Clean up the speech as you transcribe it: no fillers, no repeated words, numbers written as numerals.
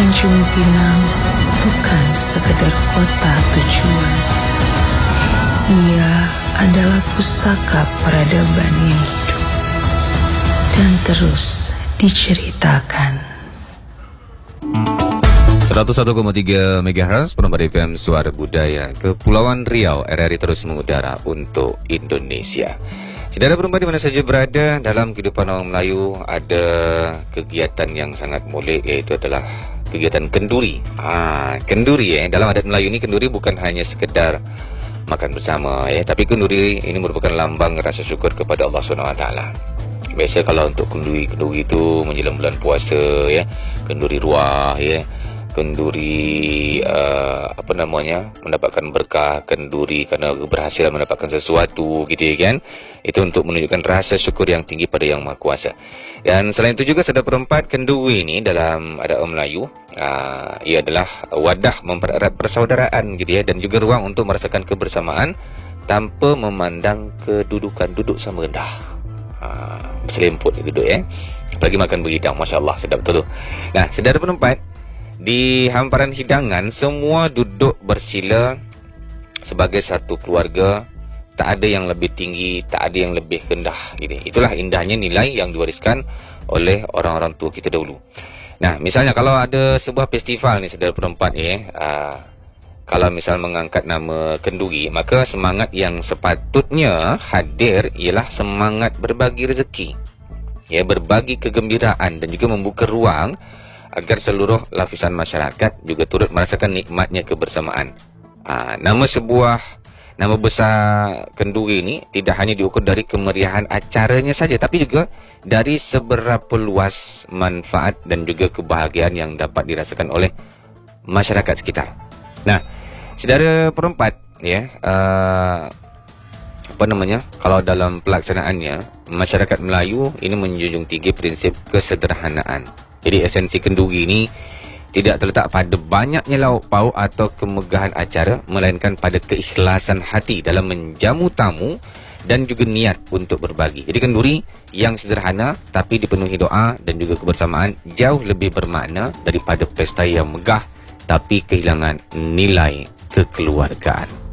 Tanjung Pinang bukan sekedar kota tujuan. Ia adalah pusaka peradaban yang hidup dan terus diceritakan. 101,3 MHz Penambar FM Suara Budaya Kepulauan Riau. RRI terus mengudara untuk Indonesia. Saudara perempuan di mana saja berada, dalam kehidupan orang Melayu ada kegiatan yang sangat molek, iaitu adalah kegiatan kenduri. Kenduri dalam adat Melayu ini kenduri bukan hanya sekedar makan bersama tapi kenduri ini merupakan lambang rasa syukur kepada Allah SWT. Biasa kalau untuk kenduri itu menjelang bulan puasa kenduri ruah kenduri mendapatkan berkah, kenduri kerana keberhasilan mendapatkan sesuatu gitu kan. Itu untuk menunjukkan rasa syukur yang tinggi pada Yang Maha Kuasa. Dan selain itu juga saudara perempat, kenduri ini dalam adat orang Melayu ia adalah wadah mempererat persaudaraan gitu dan juga ruang untuk merasakan kebersamaan tanpa memandang kedudukan duduk sama rendah. Berselemput duduk apalagi makan berhidang, masya-Allah sedap betul tu. Nah, saudara perempat, di hamparan hidangan semua duduk bersila sebagai satu keluarga. Tak ada yang lebih tinggi, tak ada yang lebih rendah gitu. Itulah indahnya nilai yang diwariskan oleh orang-orang tua kita dahulu. Nah, misalnya kalau ada sebuah festival ni saudara perempat kalau misal mengangkat nama kenduri, maka semangat yang sepatutnya hadir ialah semangat berbagi rezeki, berbagi kegembiraan dan juga membuka ruang agar seluruh lapisan masyarakat juga turut merasakan nikmatnya kebersamaan. Nama besar kenduri ini tidak hanya diukur dari kemeriahan acaranya saja, tapi juga dari seberapa luas manfaat dan juga kebahagiaan yang dapat dirasakan oleh masyarakat sekitar. Nah, saudara perempat kalau dalam pelaksanaannya, masyarakat Melayu ini menjunjung tinggi prinsip kesederhanaan. Jadi esensi kenduri ini tidak terletak pada banyaknya lauk pauk atau kemegahan acara, melainkan pada keikhlasan hati dalam menjamu tamu dan juga niat untuk berbagi. Jadi kenduri yang sederhana tapi dipenuhi doa dan juga kebersamaan jauh lebih bermakna daripada pesta yang megah tapi kehilangan nilai kekeluargaan.